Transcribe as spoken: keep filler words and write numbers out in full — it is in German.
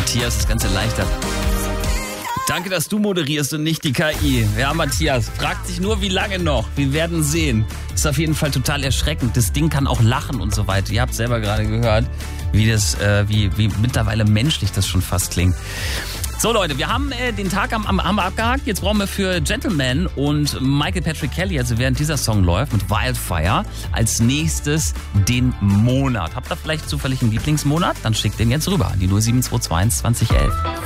Matthias das Ganze erleichtert. Danke, dass du moderierst und nicht die K I. Ja, Matthias, fragt sich nur, wie lange noch. Wir werden sehen. Ist auf jeden Fall total erschreckend. Das Ding kann auch lachen und so weiter. Ihr habt selber gerade gehört, wie das, äh, wie, wie mittlerweile menschlich das schon fast klingt. So Leute, wir haben äh, den Tag am, am, haben wir abgehakt. Jetzt brauchen wir für Gentleman und Michael Patrick Kelly, also während dieser Song läuft, mit Wildfire, als nächstes den Monat. Habt ihr vielleicht zufällig einen Lieblingsmonat? Dann schickt den jetzt rüber an die null sieben zwei zwei eins zwanzig elf.